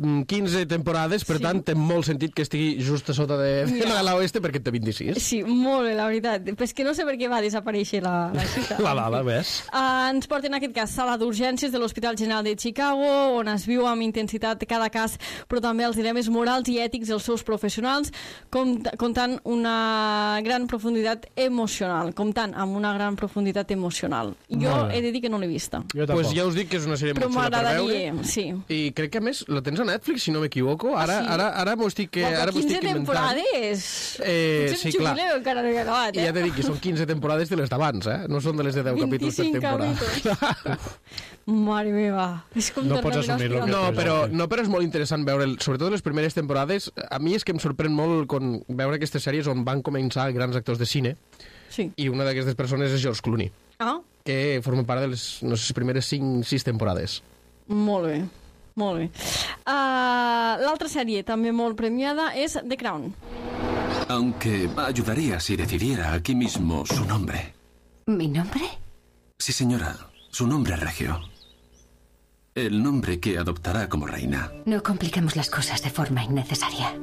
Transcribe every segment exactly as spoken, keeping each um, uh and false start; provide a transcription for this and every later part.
quinze temporades, per Sí. tant, té molt sentit que estigui just a sota de, de Ja. la l'oeste, perquè té vint-i-sis. Sí, molt bé, la veritat. Però és que no sé per què va desaparèixer la, la xita. La Dala, ves? Uh, ens porten en aquest cas sala d'urgències de l'Hospital General de Chicago, on es viu amb intensitat cada cas, però també els dilemes morals i ètics dels seus professionals, compta, comptant una gran profunditat emocional, comptant amb una gran profunditat emocional. Jo Molt bé. he de dir que no l'he vista. Jo Doncs pues tampoc. ja us dic que és una sèrie Però molt xula per veure. m'agradaria, sí. I crec que, a més, la tens a Netflix, si no m'equivoco. Ara, Ah, sí? ara, ara m'ho estic, Però ara m'ho quinze estic inventant. temporades! Eh, Potser sí, em clar. jubileu, encara no he acabat, I eh? ja t'he dit que són quinze temporades de les d'abans, eh? No són de les de deu capítols per vint-i-cinc temporada. capítols. Mare meva. És com No tornar pots a mirar assumir-lo els que No, programes. però, no, però és molt interessant veure, el, sobretot les primeres temporades. A mi és que em sorprèn molt con, veure aquestes sèries on van començar grans actors de cine, Sí. i una d'aquestes persones és George Clooney, Ah, que forma part de les, no sé, les primeres cinc sis temporades. molt bé. Molt bé. Uh, L'altra sèrie, també molt premiada, és The Crown. Aunque ayudaría si decidiera aquí mismo su nombre. ¿Mi nombre? Sí, señora, su nombre regio. El nombre que adoptará como reina. No compliquemos las cosas de forma innecesaria.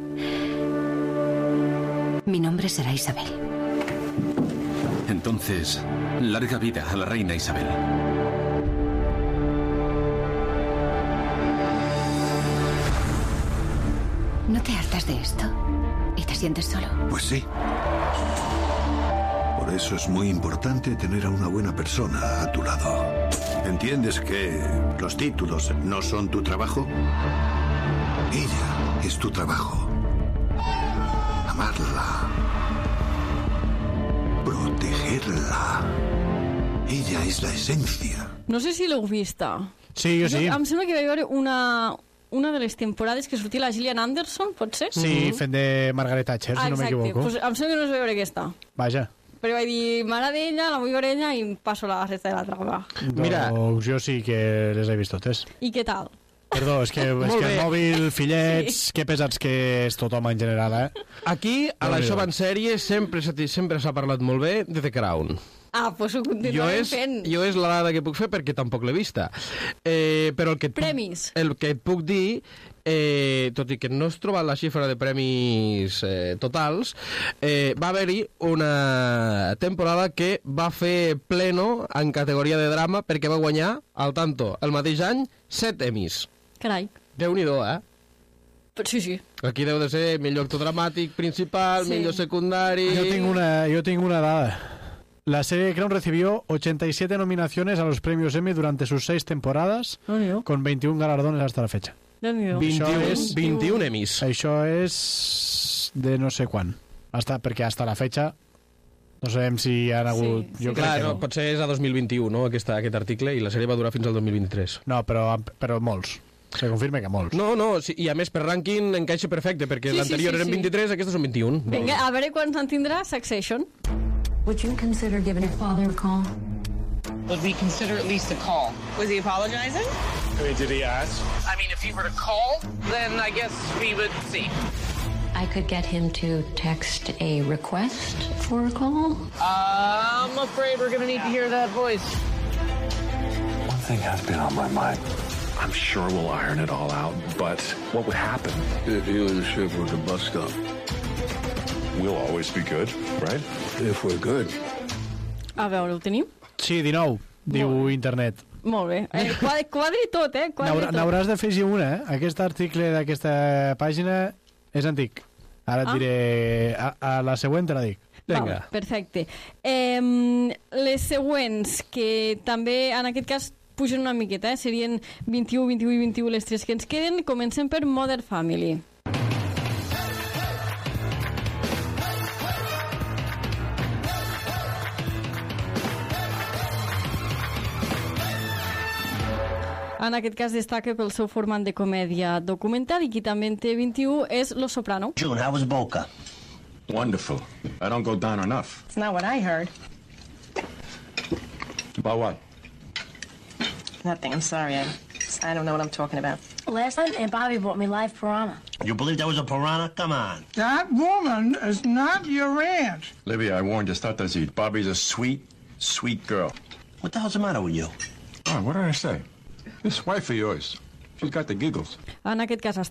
Mi nombre será Isabel. Entonces, larga vida a la reina Isabel. ¿No te hartas de esto? ¿Y te sientes solo? Pues sí. Por eso es muy importante tener a una buena persona a tu lado. ¿Entiendes que los títulos no son tu trabajo? Ella es tu trabajo. Amarla. Protegerla. Ella es la esencia. No sé si l'heu vista. Sí, jo sí. Em sembla que vaig veure una, una de les temporades que sortia la Gillian Anderson, pot ser? Sí, fent de Margaret Thatcher, si Ah, no exacte. m'equivoco. Pues em sembla que no es veure aquesta. Vaja. Però vaig dir, mare d'ella, la vull veure ella i em passo la resta de la trama. Mira. Doncs jo sí que les he vist totes. I què tal? Perdó, és que, és Molt que bé. el mòbil, fillets, Sí. que pesats que és tothom en general, eh? Aquí, a la Déu-n'hi-do. Jove en Sèrie, sempre s'ha sempre s'ha parlat molt bé de The Crown. Ah, doncs ho Jo continuarem és, fent. jo és la dada que puc fer perquè tampoc l'he vista. Eh, però el que, et puc, Premis. el que et puc dir, eh, tot i que no has trobat la xifra de premis eh, totals, eh, va haver-hi una temporada que va fer pleno en categoria de drama perquè va guanyar, al tanto, el mateix any, set Emmys. Carai. Déu-n'hi-do, eh? Però sí, sí. Aquí deu de ser millor actor dramàtic principal, Sí. millor secundari... Yo tengo una, yo tengo una dada. La serie Crown recibió ochenta y siete nominaciones a los premios Emmy durante sus seis temporadas, Déu-n'hi-do. con veintiún galardones hasta la fecha. Déu-n'hi-do. vint-i-un, Això és- vint-i-un Emmys. Això és de no sé quan. Hasta, perquè hasta la fecha no sabem si hi ha hagut... Sí, jo sí. crec Clar, que no, no. potser és a dos mil vint-i-u, no?, aquesta, aquest article, i la sèrie va durar fins al dos mil vint-i-tres. No, però, però molts. Se confirma que molts. No, no, sí, i a més per rànquing encaixa perfecte, perquè Sí, sí, l'anterior sí, eren sí. vint-i-tres, aquestes són vint-i-un. Vinga, a veure quants en tindrà Succession. Would you consider giving your father a call? Would we consider at least a call? Was he apologizing? I mean, did he ask? I mean, if he were to call, then I guess we would see. I could get him to text a request for a call. Uh, I'm afraid we're gonna need to hear that voice. One thing has been on my mind. I'm sure we'll iron it all out, but what would happen? If you and the ship were to bust up, We'll always be good, right? if we're good. A veure, ho tenim? Sí, dinou, diu Molt bé. internet. Molt bé. Eh, quadri, quadri tot, eh? Quadri N'haurà- tot. N'hauràs d'afegir una, eh? Aquest article d'aquesta pàgina és antic. Ara et Ah. diré... A, a la següent te la dic. Vinga. Val, perfecte. Eh, les següents, que també en aquest cas pugen una miqueta, eh? Serien vint-i-u, vint-i-u i vint-i-u les tres que ens queden. Comencem per Modern Family. En aquest cas destaca pel seu format de comèdia documental, i qui també en té vint-i-u és Los Soprano. June, how was Boca? Wonderful. I don't go down enough. It's not what I heard. About what? Nothing. I'm sorry. I, I don't know what I'm talking about. Last night, Aunt Bobby bought me live piranha. You believe that was a piranha? Come on. That woman is not your aunt. Libby, I warned you, start to eat. Bobby's a sweet, sweet girl. What the hell's the matter with you? Oh, what did I say? This wife of yours, she's got the giggles. En aquest cas